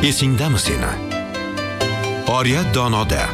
Esingdami seni? Oriyat donoda.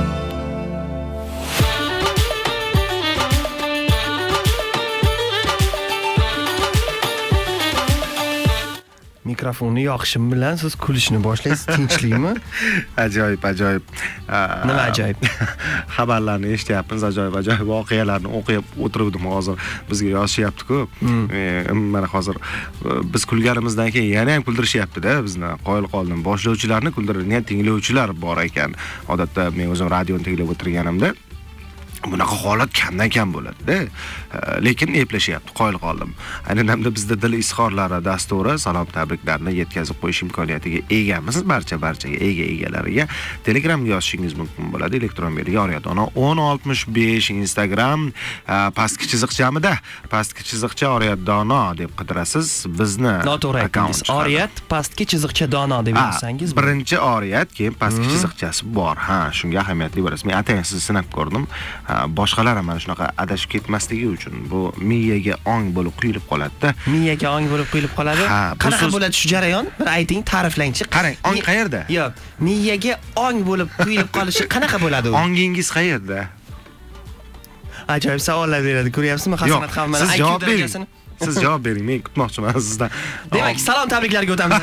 Mikrofonni yoqishim bilan siz kulishni boshlaysiz, tinchlikmi? Ajoyib. Nima ajoyib? Xabarlarni eshityapmiz, ajoyib voqealarni o'qib o'tirdim hozir. Bizga yozishyapti-ku. Mana hozir biz kulganimizdan keyin yana ham kuldirishyapti-da bizni. Qoyil qoldim. Boshlovchilarni kuldiradigan tinglovchilar bor ekan. Odatda men o'zim radioni tinglab o'tirganimda bunaqa holat kamdan kam bo'ladi-da. Lekin eplashyapti, qoyil qoldim. Aynan hamda bizda dil izhorlari dasturi salom tabriklarni yetkazib qo'yish imkoniyatiga egamiz. Barchaga egalariga Telegramga yozishingiz mumkin bo'ladi. Elektron belgi Oriyatona 1065, Instagram pastki chiziqchamida pastki chiziqcha Oriyatona deb qidirasiz. Bizni noto'g'ri aytdingiz. Oriyat pastki chiziqcha dono deb yozsangiz. Birinchi Oriyat, keyin pastki chiziqchasi bor. Shunga ahamiyatli bo'lasiz. Men atayin sizni sinab ko'rdim. Boshqalar ham mana shunaqa adashib ketmasligi uchun bu miyaga ong bo'lib quyilib qoladi-da. Miyaga ong bo'lib quyilib qoladi. Qanaqa bo'ladi shu jarayon? Bir ayting, ta'riflangchi. Qarang, ong qayerda? Yo'q, miyaga ong bo'lib quyilib qolishi qanaqa bo'ladi u? Ongingiz qayerda? Ajoyib savollar beradi. Ko'ryapsizmi? Hasanat ham mana IQ darajasini. Siz javob bering, men kutmoqchiman sizdan. Demak, salom tabriklarga o'tamiz.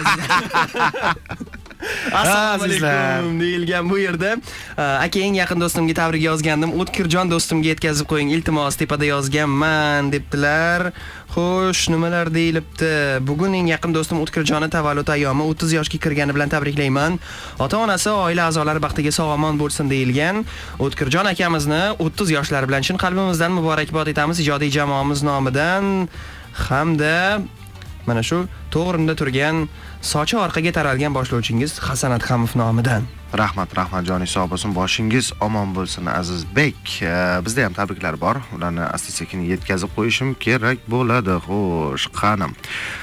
Assalomu alaykum deyilgan bu yerda aka eng yaqin do'stimga tabrik yozgandim. O'tkirjon do'stimga yetkazib qo'ying, iltimos, tepada yozganman debdilar. Xo'sh, nimalar deyilibdi? Bugun eng yaqin do'stim O'tkirjonni tavallud ayyomi, 30 yoshga kirgani bilan tabriklayman. Ota-onasi, oila a'zolari baxtiga sog'-omon bo'lsin deyilgan. O'tkirjon akamizni 30 yoshlari bilan chin qalbimizdan muborakbod etamiz ijodiy jamoamiz nomidan hamda mana shu to'g'rinda turgan sochi orqaga taralgan boshlovchingiz Hasanat Hamov nomidan. Rahmat joning sog' bo'lsin, boshingiz omon bo'lsin Azizbek. Bizda ham tabriklar bor. Ularni asta-sekin yetkazib qo'yishim kerak bo'ladi. Xo'sh, qanim.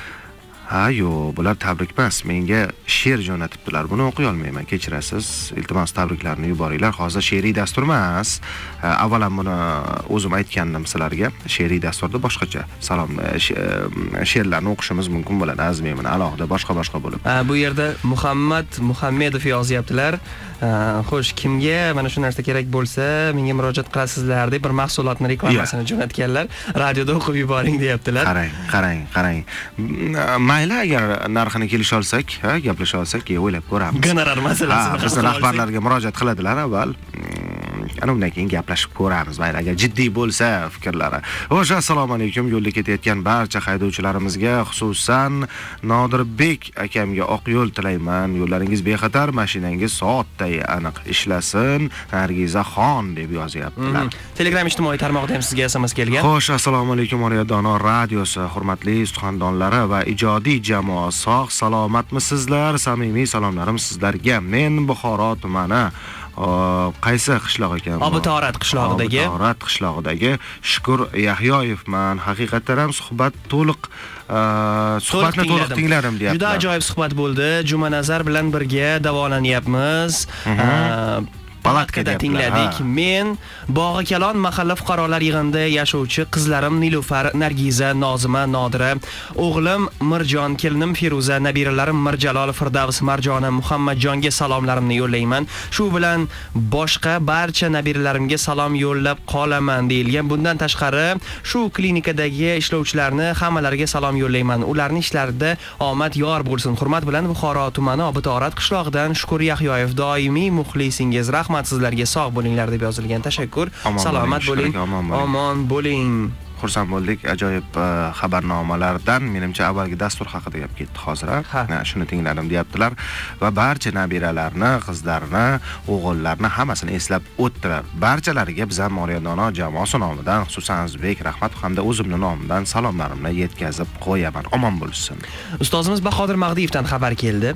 Yo'q, bular tabrik emas. Menga she'r jo'natibdilar. Buni o'qiy olmayman, kechirasiz. Iltimos tabriklarni yuboringlar. Hozir she'riy dastur emas. Avvalan buni o'zim aytgandim sizlarga. She'riy dasturda boshqacha salom she'rlarni o'qishimiz mumkin bo'ladi. Azmeyman alohida boshqa bo'lib. Bu yerda Muhammedov yozyaptilar. Xo'sh, kimga mana shu narsa kerak bo'lsa, menga murojaat qilasizlar deb bir mahsulotni reklamasini jo'natganlar. Radioda o'qib yuboring deyaptilar. Qarang. Mayli, agar narxini kelisha olsak, gaplasha olsak, o'ylab ko'ramiz. Gonorar masalasini bizning rahbarlarga murojaat qiladilar avval. Ana undan keyin gaplashib ko'ramiz. Mayli, agar jiddiy bo'lsa fikrlari. Xo'sh, assalomu alaykum. Yo'lda ketayotgan barcha haydovchilarimizga, xususan Nodirbek akamga oq yo'l tilayman. Yo'llaringiz bexatar, mashinangiz soatday aniq ishlasin. Nargizaxon deb yozyaptilar. Telegram ijtimoiy tarmog'ida ham sizga SMS kelgan. Xo'sh, assalomu alaykum Oriyatona radiosi, hurmatli suxandonlari va ijodiy jamoa, sog' salomatmisizlar? Samimiy salomlarim sizlarga. Men Buxoro tumani qaysi qishloq ekan? Obitorat qishlog'idagi Shukur Yahyoyevman. Haqiqatan ham suhbatni to'liq tingladim deyapti. Juda ajoyib suhbat bo'ldi. Jumanazar bilan birga davolanyapmiz. Palatkada tingladik. Men Bog'i Kalon mahalla fuqarolar yig'inida yashovchi qizlarim Nilufar, Nargiza, Nozima, Nodira, o'g'lim Mirjon, kelinim Feruza, nabiralarim Mirjalol, Firdavs, Marjona, Muhammadjonga salomlarimni yo'llayman. Shu bilan boshqa barcha nabiralarimga salom yo'llab qolaman deyilgan. Bundan tashqari, shu klinikadagi ishlovchilarni hammalariga salom yo'llayman. Ularning ishlarida omad yor bo'lsin. Hurmat bilan Buxoro tumani Obitorat qishlog'idan Shukur Yahyoyev, doimiy muxlisingiz. Rahmat sizlarga, sog' bo'linglar deb yozilgan. Tashakkur. Salomat bo'ling. Omon bo'ling. Xursand bo'ldik. Ajoyib xabarnomalardan. Menimcha avvalgi dastur haqida gap ketdi hozir. Shuni tingladim deyaptilar va barcha nabiralarni, qizlarni, o'g'illarni hammasini eslab o'tdilar. Barchalariga biz ham Oriyatona jamoasi nomidan, xususan Azizbek, Rahmat hamda o'zimning nomimdan salomlarimni yetkazib qo'yaman. Omon bo'lsin. Ustozimiz Bahodir Mag'diyevdan xabar keldi.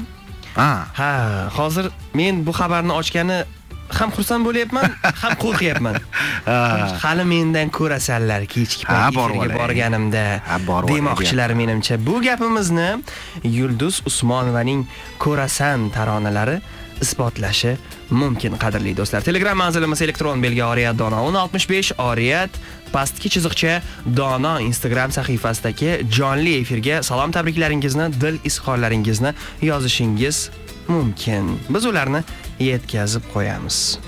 Hozir men bu xabarni ochgani ham xursand bo'lyapman, ham qo'rqyapman. Hali mendan ko'rasanlar kechki paytga borganimda demoqchilar menimcha. Bu gapimizni Yulduz Usmonovaning Ko'rasan taronalari isbotlashi mumkin, qadrli do'stlar. Telegram manzilimiz elektron belgi Oriyat Dono 1065 Oriyat pastki chiziqcha Dono Instagram sahifasidagi jonli efirga salom tabriklaringizni, dil izhorlaringizni yozishingiz mumkin. Biz ularni yetkazib qo'yamiz.